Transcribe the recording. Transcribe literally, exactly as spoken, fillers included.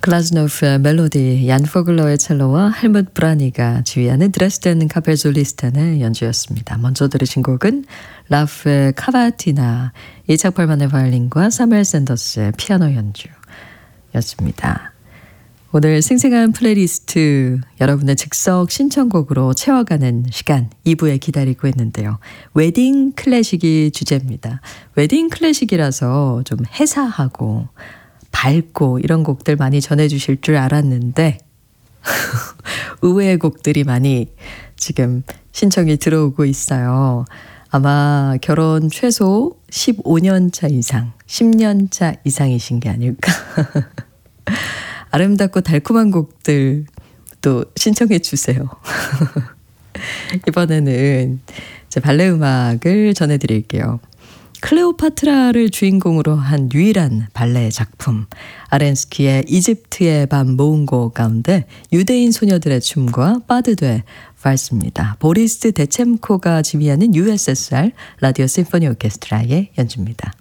글라즈노프의 멜로디, 얀 포글러의 첼로와 헬무트 브라니가 지휘하는 드레스덴 카펠솔리스탄의 연주였습니다. 먼저 들으신 곡은 라프의 카바티나, 이착 펄만의 바이올린과 사무엘 샌더스의 피아노 연주였습니다. 오늘 생생한 플레이리스트 여러분의 즉석 신청곡으로 채워가는 시간 이 부에 기다리고 있는데요. 웨딩 클래식이 주제입니다. 웨딩 클래식이라서 좀 해사하고 밝고 이런 곡들 많이 전해주실 줄 알았는데 의외의 곡들이 많이 지금 신청이 들어오고 있어요. 아마 결혼 최소 십오 년 차 이상, 십 년 차 이상이신 게 아닐까. 아름답고 달콤한 곡들 또 신청해 주세요. 이번에는 제 발레 음악을 전해드릴게요. 클레오파트라를 주인공으로 한 유일한 발레 작품, 아렌스키의 이집트의 밤 모은곡 가운데 유대인 소녀들의 춤과 빠드되 발스입니다. 보리스 데쳔코가 지휘하는 유에스에스알 라디오 심포니 오케스트라의 연주입니다.